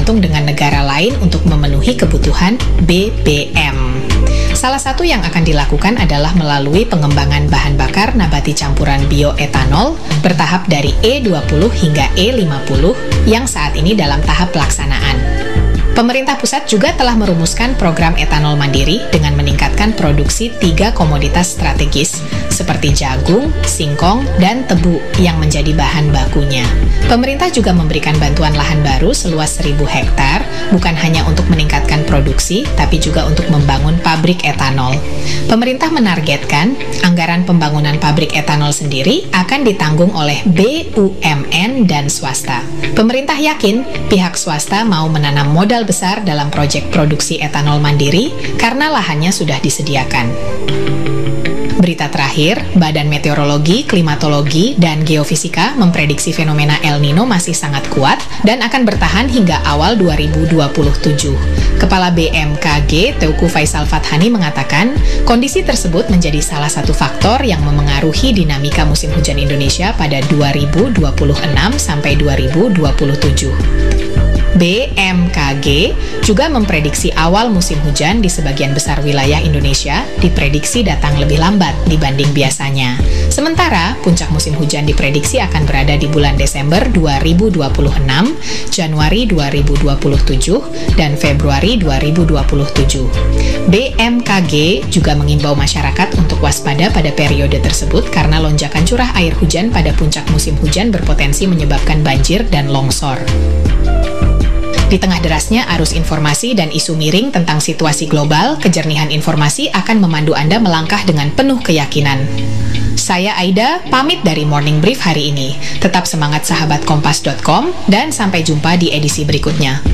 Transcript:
bergantung dengan negara lain untuk memenuhi kebutuhan BBM. Salah satu yang akan dilakukan adalah melalui pengembangan bahan bakar nabati campuran bioetanol bertahap dari E20 hingga E50 yang saat ini dalam tahap pelaksanaan. Pemerintah pusat juga telah merumuskan program etanol mandiri dengan meningkatkan produksi 3 komoditas strategis seperti jagung, singkong, dan tebu yang menjadi bahan bakunya. Pemerintah juga memberikan bantuan lahan baru seluas 1.000 hektar, bukan hanya untuk meningkatkan produksi, tapi juga untuk membangun pabrik etanol. Pemerintah menargetkan anggaran pembangunan pabrik etanol sendiri akan ditanggung oleh BUMN dan swasta. Pemerintah yakin pihak swasta mau menanam modal besar dalam proyek produksi etanol mandiri karena lahannya sudah disediakan. Berita terakhir, Badan Meteorologi, Klimatologi, dan Geofisika memprediksi fenomena El Nino masih sangat kuat dan akan bertahan hingga awal 2027. Kepala BMKG, Teuku Faisal Fathani mengatakan, kondisi tersebut menjadi salah satu faktor yang memengaruhi dinamika musim hujan Indonesia pada 2026 sampai 2027. BMKG juga memprediksi awal musim hujan di sebagian besar wilayah Indonesia diprediksi datang lebih lambat dibanding biasanya. Sementara, puncak musim hujan diprediksi akan berada di bulan Desember 2026, Januari 2027, dan Februari 2027. BMKG juga mengimbau masyarakat untuk waspada pada periode tersebut karena lonjakan curah air hujan pada puncak musim hujan berpotensi menyebabkan banjir dan longsor. Di tengah derasnya arus informasi dan isu miring tentang situasi global, kejernihan informasi akan memandu Anda melangkah dengan penuh keyakinan. Saya Aida, pamit dari Morning Brief hari ini. Tetap semangat sahabat kompas.com dan sampai jumpa di edisi berikutnya.